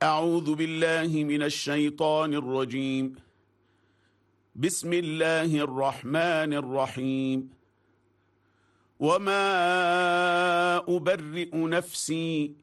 أعوذ بالله من الشيطان الرجيم. بسم الله الرحمن الرحيم. وما أبرئ نفسي